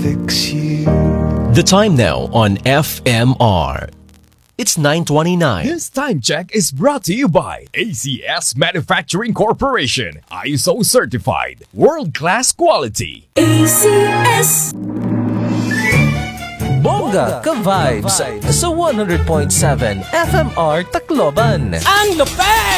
fix you. The time now on FMR. It's 9:29. This time check is brought to you by ACS Manufacturing Corporation. ISO certified. World-class quality. ACS. Bongga ka-vibes sa 100.7 FMR Tacloban. Ang lupet!